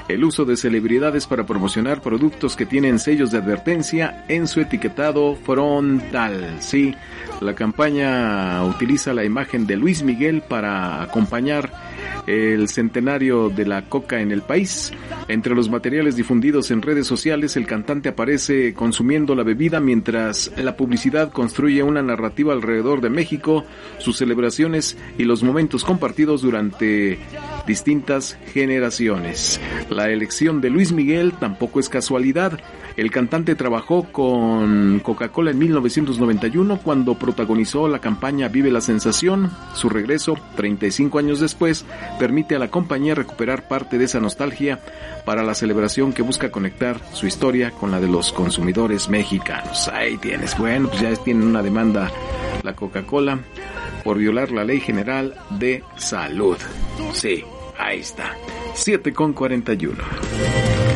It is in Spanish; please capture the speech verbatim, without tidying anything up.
el uso de celebridades para promocionar productos que tienen sellos de advertencia en su etiquetado frontal. Sí, la campaña utiliza la imagen de Luis Miguel para acompañar el centenario de la coca en el país. Entre los materiales difundidos en redes sociales, el cantante aparece consumiendo la bebida mientras la publicidad construye una narrativa alrededor de México, sus celebraciones y los momentos compartidos durante distintas generaciones. La elección de Luis Miguel tampoco es casualidad. El cantante trabajó con Coca-Cola en mil novecientos noventa y uno cuando protagonizó la campaña Vive la Sensación. Su regreso, treinta y cinco años después, permite a la compañía recuperar parte de esa nostalgia para la celebración que busca conectar su historia con la de los consumidores mexicanos. Ahí tienes, bueno, pues ya tienen una demanda la Coca-Cola por violar la Ley General de Salud. Sí, ahí está. siete con cuarenta y uno.